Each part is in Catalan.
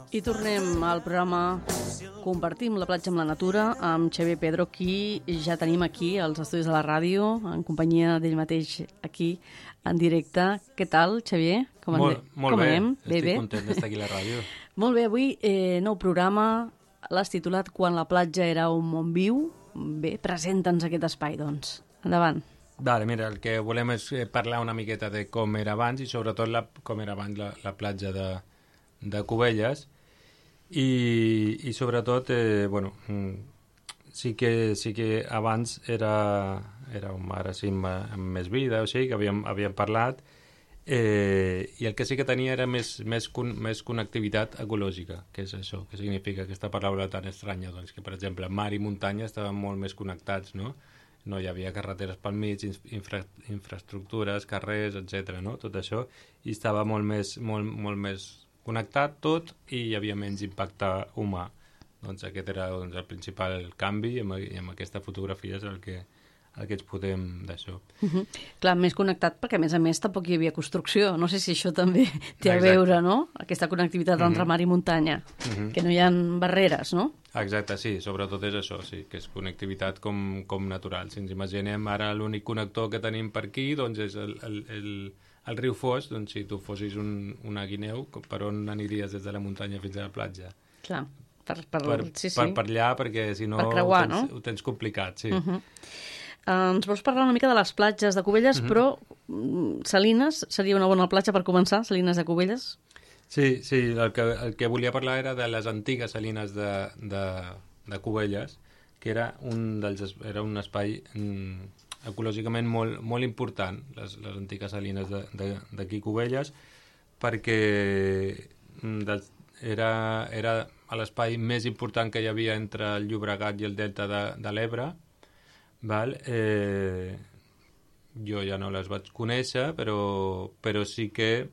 I tornem al programa Compartim la platja amb la natura amb Xavier Pedro, qui ja tenim aquí als estudis de la ràdio, en companyia d'ell mateix aquí en directe. Què tal, Xavier? Molt bé, anem? Estic content d'estar aquí a la ràdio. Molt bé, avui nou programa, l'has titulat Quan la platja era un món viu. Bé, presenta'ns aquest espai, doncs. Endavant. Vale, mira, el que volem és parlar una miqueta de com era abans i sobretot com era abans la platja de Cubelles i sobretot sí que abans era un mar així amb més vida, o sigui, que havíem parlat i el que sí que tenia era més connectivitat ecològica. Què és això? Què significa aquesta paraula tan estranya? Doncs que, per exemple, mar i muntanya estaven molt més connectats, no? No hi havia carreteres pel mig, infraestructures, carrers, etc. No? Tot això, i estava molt més connectat tot i hi havia menys impacte humà. Doncs aquest era el principal canvi i amb aquesta fotografia és el que ens podem d'això. Clar, més connectat perquè, a més, tampoc hi havia construcció. No sé si això també té a veure, no? Aquesta connectivitat entre mar i muntanya, que no hi ha barreres, no? Exacte, sí, sobretot és això, sí, que és connectivitat com natural. Si ens imaginem ara l'únic connector que tenim per aquí, doncs és el riu Foix, doncs si tu fossis una guineu, per on aniries des de la muntanya fins a la platja? Clar, per allà, perquè si no creuar, ho tens complicat, sí. Ens vols parlar una mica de les platges de Cubelles, però Salines seria una bona platja per començar, Salines de Cubelles? Sí, el que volia parlar era de les antigues salines de Cubelles, que era un espai ecològicament molt important, les antigues salines d'aquí Cubelles, perquè era l'espai més important que hi havia entre el Llobregat i el delta de l'Ebre. Jo ja no les vaig conèixer, però sí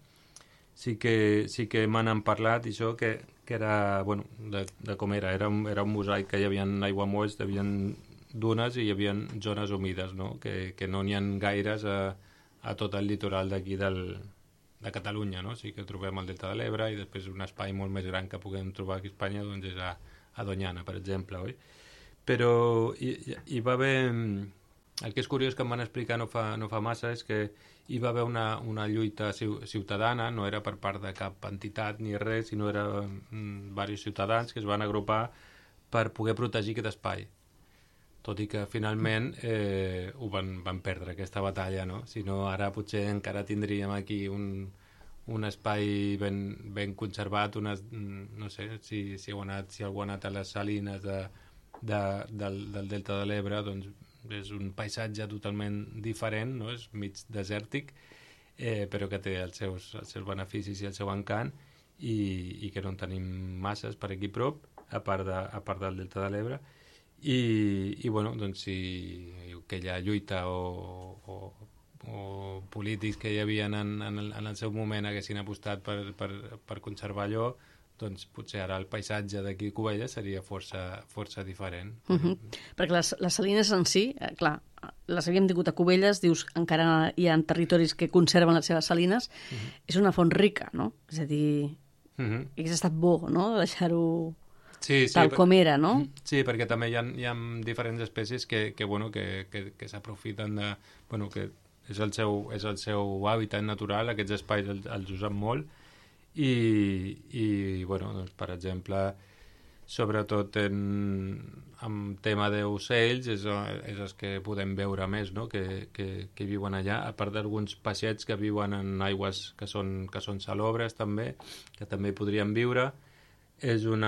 que me n'han parlat, i això que era, de com era un mosaic, que hi havia aiguamolls, hi havia dunes i hi havia zones humides, no? Que no n'hi ha gaires a tot el litoral d'aquí de Catalunya, no? Sí que trobem el delta de l'Ebre i després un espai molt més gran que puguem trobar aquí a Espanya, doncs és a Doñana, per exemple, oi? Però hi va haver... El que és curiós que em van explicar no fa massa és que hi va haver una lluita ciutadana, no era per part de cap entitat ni res, sinó eren diversos ciutadans que es van agrupar per poder protegir aquest espai. Tot i que finalment ho van perdre, aquesta batalla, no? Si no, ara potser encara tindríem aquí un espai ben conservat, no sé si algú ha anat a les salines del delta de l'Ebre, doncs és un paisatge totalment diferent, no? És mig desèrtic, però que té els seus beneficis i el seu encant i que no en tenim masses per aquí prop, a part del delta de l'Ebre. I doncs si aquella lluita o polítics que hi havia en el seu moment haguessin apostat per conservar allò, doncs potser ara el paisatge d'aquí Cubelles seria força diferent. Perquè les salines en si, clar, les havíem tingut a Cubelles, dius, encara hi ha territoris que conserven les seves salines, és una font rica, no? És a dir, hauria estat bo, no?, deixar-ho tal com era, no? Sí, perquè també hi ha diferents espècies que s'aprofiten de... que és el seu hàbitat natural, aquests espais els usen molt, i doncs, per exemple, sobretot en tema d'ocells és els que podem veure més, no? que viuen allà, a part d'alguns peixets que viuen en aigües que són salobres també, que també podrien viure. És un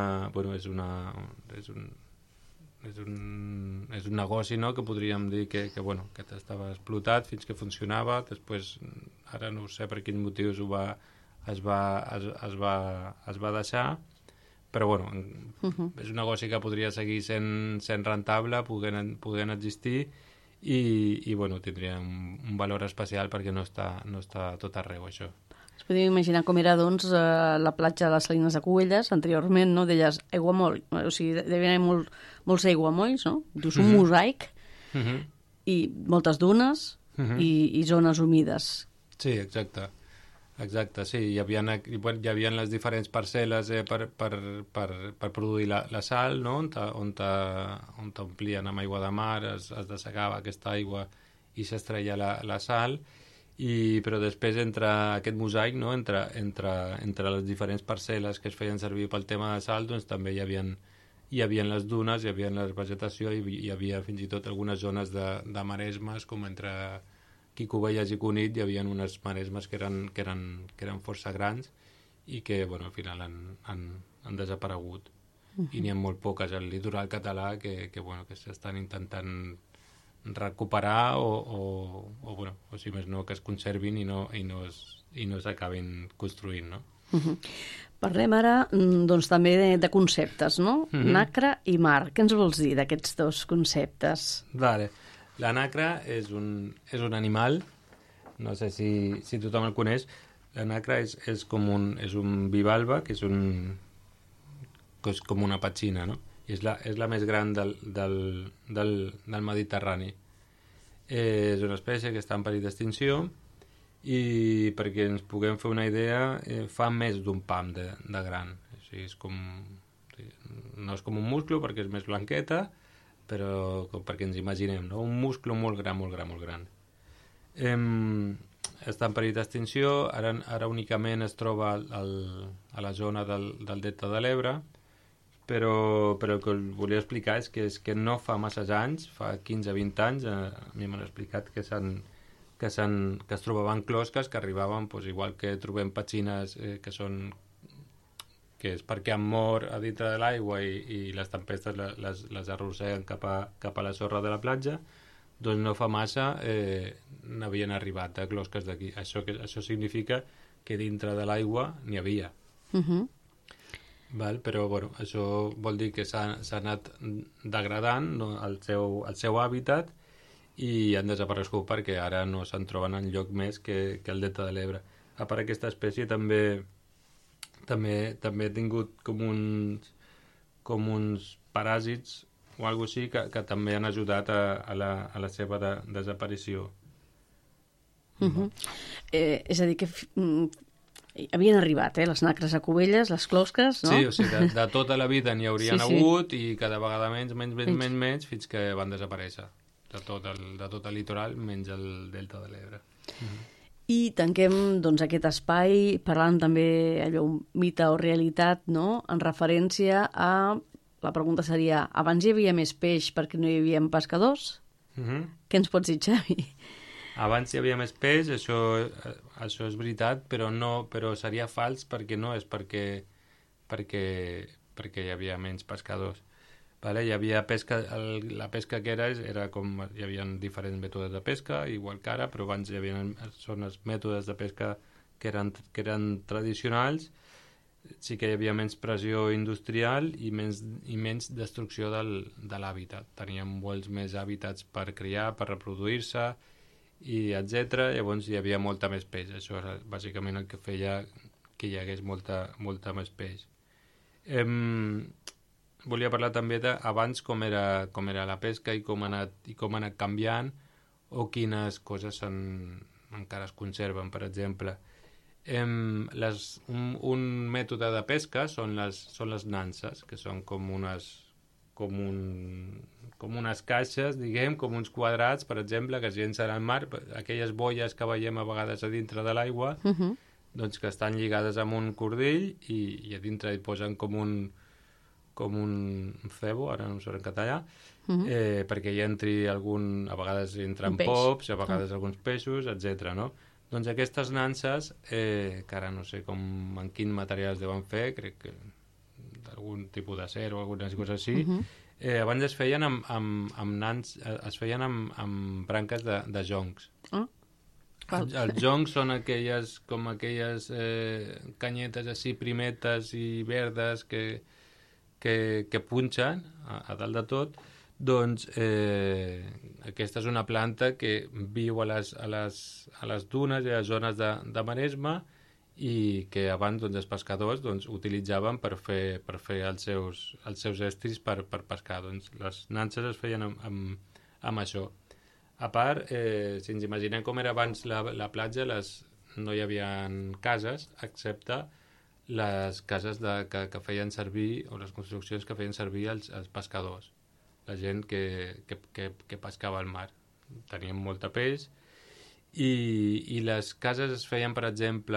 negoci, no?, que podríem dir que estava explotat fins que funcionava, després ara no sé per quins motius es va deixar, però és un negoci que podria seguir sent rentable, podent existir i tindria un valor especial perquè no està tot arreu, això. Es podria imaginar com era, doncs, la platja de les Salines de Cubelles, anteriorment, no? Deies aiguamoll, o sigui, devien haver molts aiguamolls, no? Dius un mosaic i moltes dunes i zones humides. Sí, exacte. Exacte, sí, hi havia les diferents parcel·les per produir la sal, no? On t'omplien amb aigua de mar, es dessecava aquesta aigua i s'extreia la sal, però després entre aquest mosaic, no? entre les diferents parcel·les que es feien servir pel tema de sal, doncs també hi havia les dunes, hi havia la vegetació, hi havia fins i tot algunes zones de maresmes, com entre Quicovelles i Cunit, hi havia unes maresmes que eren força grans i que, bueno, al final han desaparegut. I n'hi ha molt poques al litoral català que s'estan intentant recuperar o si més no, que es conservin i no s'acabin construint, no? Parlem ara, doncs, també de conceptes, no? Nacra i mar. Què ens vols dir d'aquests dos conceptes? Vale. La nacra és un animal, no sé si tothom el coneix. La nacra és un bivalve, que és com una petxina, no? I és la més gran del Mediterrani. És una espècie que està en perill d'extinció i, perquè ens puguem fer una idea, fa més d'un pam de gran. O sigui, no és com un musclo perquè és més blanqueta, però perquè ens imaginem, no? Un musclo molt gran, molt gran, molt gran. Està en perill d'extinció, ara únicament es troba a la zona del Delta de l'Ebre, però el que us volia explicar és que no fa massa anys, fa 15-20 anys, a mi m'han explicat que es trobaven closques que arribaven, doncs, igual que trobem petxines que és perquè han mort a dintre de l'aigua i les tempestes les arrosseguen cap a la sorra de la platja, doncs no fa massa n'havien arribat de closques d'aquí. Això significa que dintre de l'aigua n'hi havia. Val? Però bueno, això vol dir que s'ha anat degradant, no, el seu hàbitat, i han desaparegut perquè ara no se'n troben enlloc més que el Delta de l'Ebre. A part, aquesta espècie també ha tingut com uns paràsits o alguna cosa així que també han ajudat a la seva desaparició. És a dir, que havien arribat, les nacres a Cubelles, les closques, no? Sí, o sigui, de tota la vida n'hi haurien hagut i cada vegada menys, fins que van desaparèixer de tot el litoral, menys el Delta de l'Ebre. I tanquem, doncs, aquest espai parlant també allò, mite o realitat, no? En referència a... La pregunta seria, abans hi havia més peix perquè no hi havia pescadors? Què ens pots dir, Xavi? Abans hi havia més peix, això és veritat, però seria fals perquè no és perquè hi havia menys pescadors. Vale? Hi havia pesca, la pesca que era com... Hi havia diferents mètodes de pesca, igual que ara, però abans són els mètodes de pesca que eren tradicionals. Sí que hi havia menys pressió industrial i menys destrucció de l'hàbitat. Teníem molts més hàbitats per criar, per reproduir-se, i etc. Llavors hi havia molta més peix. Això era bàsicament el que feia que hi hagués molta més peix. Volia parlar també d'abans com era la pesca i com ha anat canviant, o quines coses encara es conserven. Per exemple, un mètode de pesca són les nanses, que són com unes caixes, diguem, com uns quadrats, per exemple, que es llencen al mar, aquelles boies que veiem a vegades a dintre de l'aigua, doncs que estan lligades amb un cordill i a dintre hi posen com un cebo, ara no em surt en català, perquè hi entri a vegades entren pops, a vegades alguns peixos, etc. No? Doncs aquestes nanses, que ara no sé en quin material es deuen fer, crec que d'algun tipus d'acer o algunes coses així, abans es feien amb branques de joncs. Els joncs són aquelles canyetes així primetes i verdes que punxen a dalt de tot. Doncs aquesta és una planta que viu a les dunes i a les zones de maresma, i que abans els pescadors utilitzaven per fer els seus estris per pescar. Doncs les nanses es feien amb això. A part, si ens imaginem com era abans la platja, les no hi havia cases, excepte les cases que feien servir, o les construccions que feien servir els pescadors, la gent que pescava al mar. Tenien molta peix, i les cases es feien, per exemple,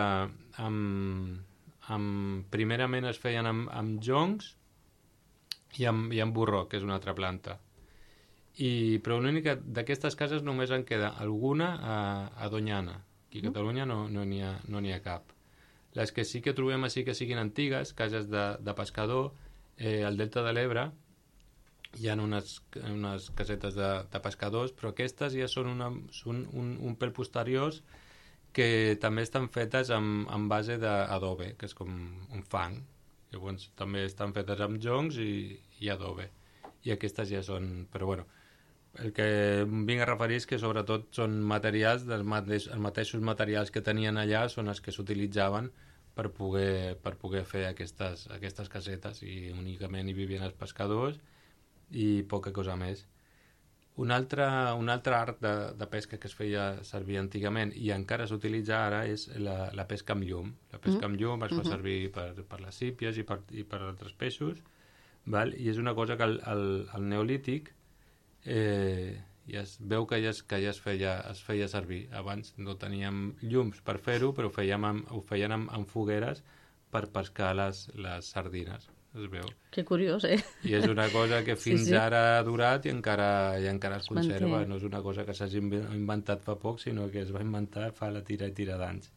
primerament es feien amb joncs i amb burro, que és una altra planta. Però l'única d'aquestes cases només en queda alguna a Doñana. Aquí a Catalunya no n'hi ha cap. Les que sí que trobem així que siguin antigues, cases de pescador, al Delta de l'Ebre hi ha unes casetes de pescadors, però aquestes ja són un pèl posteriors, que també estan fetes amb base d'adobe, que és com un fang. Llavors també estan fetes amb joncs i adobe. I aquestes ja són... Però bueno, el que em vinc a referir és que sobretot són materials, els mateixos materials que tenien allà són els que s'utilitzaven per poder fer aquestes casetes, i únicament hi vivien els pescadors i poca cosa més. Un altre art de pesca que es feia servir antigament i encara s'utilitza ara és la pesca amb llum. La pesca amb llum es fa servir per les sípies i per altres peixos, val? I és una cosa que al Neolític ja es veu que ja es feia servir. Abans no teníem llums per fer-ho, però ho feien amb fogueres per pescar les sardines. Es veu. Que curiós, I és una cosa que fins ara ha durat i encara es conserva. No és una cosa que s'hagi inventat fa poc, sinó que es va inventar fa la tira d'anys.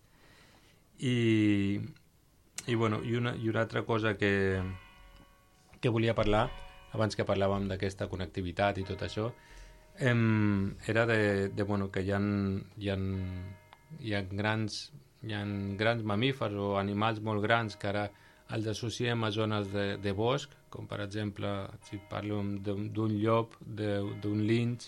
I una altra cosa que volia parlar, abans que parlàvem d'aquesta connectivitat i tot això, era que hi ha grans mamífers o animals molt grans que ara els associem a zones de bosc, com per exemple, si parlo d'un llop, d'un linx,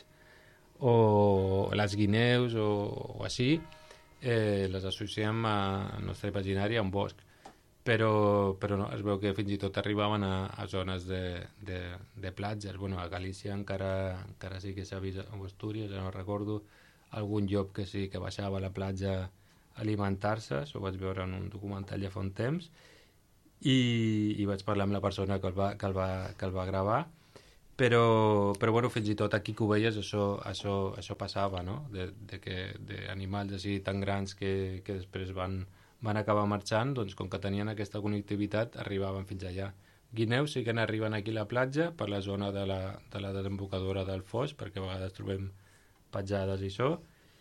o les guineus o així, les associem al nostre imaginari a un bosc. Però no, es veu que fins i tot arribaven a zones de platges. Bueno, a Galícia encara sí que s'ha vist, a Astúries, no recordo, algun llop que sí que baixava a la platja a alimentar-se. Ho vaig veure en un documental ja fa un temps, i vaig parlar amb la persona que el va gravar, però bueno, fins i tot aquí que ho veies això passava, no? D'animals així tan grans que després van acabar marxant, doncs com que tenien aquesta connectivitat arribaven fins allà. Guineus sí que n'arriben aquí a la platja per la zona de la desembocadura del Foix, perquè a vegades trobem petjades i això.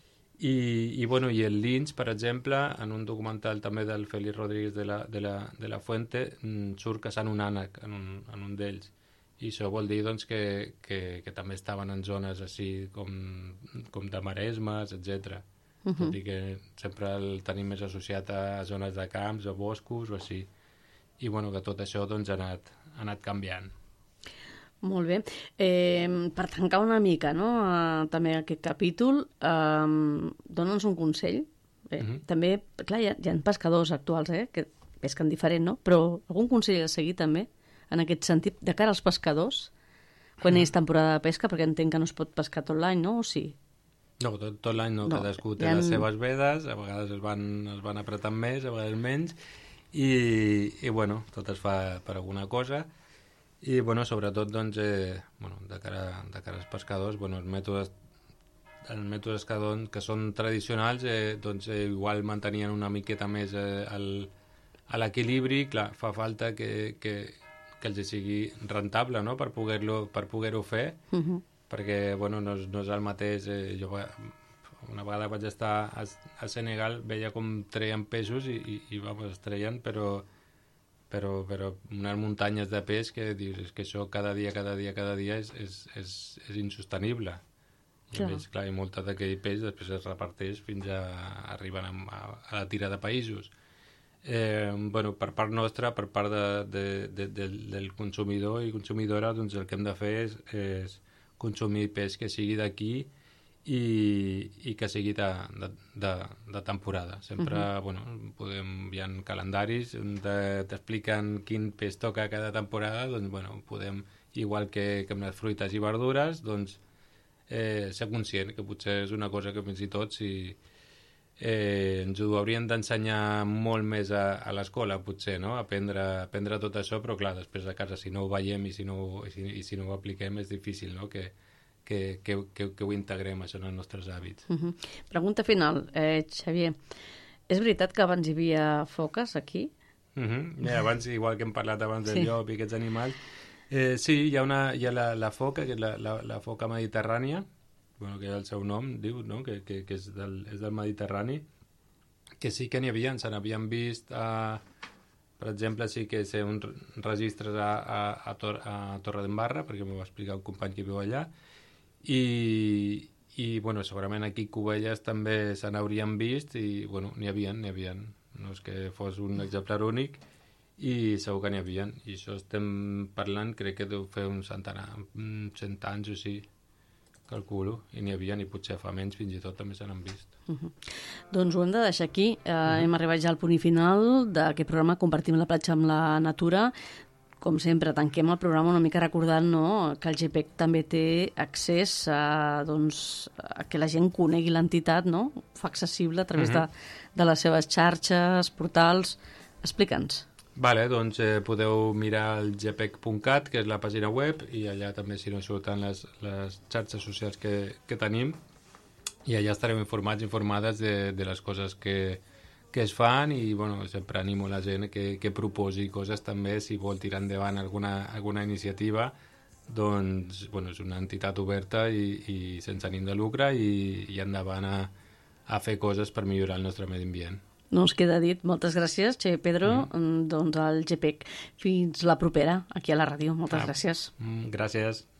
I el linx, per exemple, en un documental també del Félix Rodríguez de la Fuente, surt caçant un ànec en un d'ells, i això vol dir doncs, que també estaven en zones així com de maresmes, etc. Tot i que sempre el tenim més associat a zones de camps, a boscos o així, i que tot això doncs, ha anat canviant. Molt bé. Per tancar una mica, no? També aquest capítol, dona'ns un consell. També, clar, hi ha pescadors actuals que pesquen diferent, no? Però algun consell a seguir també, en aquest sentit, de cara als pescadors, quan és temporada de pesca, perquè entenc que no es pot pescar tot l'any, no? O sí? No, tot l'any no. Cadascú té les seves vedes, a vegades es van apretant més, a vegades menys, i tot es fa per alguna cosa. I sobretot doncs, de cara als pescadors, els mètodes que són tradicionals igual mantenien una miqueta més a l'equilibri. Clar, fa falta que els sigui rentable, no?, per poder-ho fer, perquè no és el mateix. Jo una vegada vaig estar a Senegal, veia com treien peixos i es treien, però unes muntanyes de peix que dius, és que això cada dia és insostenible. I més, clar, i molta d'aquell peix després es reparteix fins a arribar a la tira de països. Per part nostra, per part del consumidor i consumidora, doncs el que hem de fer és consumir peix que sigui d'aquí i que sigui de temporada. Sempre hi ha calendaris on t'expliquen quin peix toca cada temporada, doncs podem, igual que amb les fruites i verdures, doncs ser conscient que potser és una cosa que fins i tot si ens ho haurien d'ensenyar molt més a l'escola, potser, no? Aprendre tot això, però clar, després a casa, si no ho veiem i si no ho apliquem, és difícil, no? Que ho integrem, això, en els nostres hàbits. Pregunta final, Xavier. És veritat que abans hi havia foques aquí? Abans, igual que hem parlat abans del llop i aquests animals, sí, hi ha la foca, que és la foca mediterrània, bueno, que el seu nom diu, no? que és del Mediterrani, que sí que n'hi havia, se n'havien vist, per exemple, sí que sé uns registres a Torredembarra, perquè m'ho va explicar un company que viu allà, i bueno, segurament aquí Cubelles també se n'haurien vist, i bueno, n'hi havia. No és que fos un exemplar únic, i segur que n'hi havia. I això estem parlant, crec que deu fer uns 100 anys o sí, calculo, i n'hi havia, i potser fa menys, fins i tot també se n'han vist. Doncs ho hem de deixar aquí. Hem arribat ja al punt final d'aquest programa Compartim la platja amb la natura. Com sempre, tanquem el programa una mica recordant, no?, que el GPEC també té accés a que la gent conegui l'entitat, no? Ho fa accessible a través de les seves xarxes, portals. Explica'ns. Vale, doncs podeu mirar el gpec.cat, que és la pàgina web, i allà també si no surten les xarxes socials que tenim, i allà estareu informades de les coses que es fan, i bueno, sempre animo la gent que proposi coses també, si vol tirar endavant alguna iniciativa, doncs bueno, és una entitat oberta i sense ànim de lucre, i endavant a fer coses per millorar el nostre medi ambient. No ens queda dit. Moltes gràcies, Xavier Pedro, doncs al GPEC. Fins la propera, aquí a la ràdio. Moltes gràcies. Gràcies.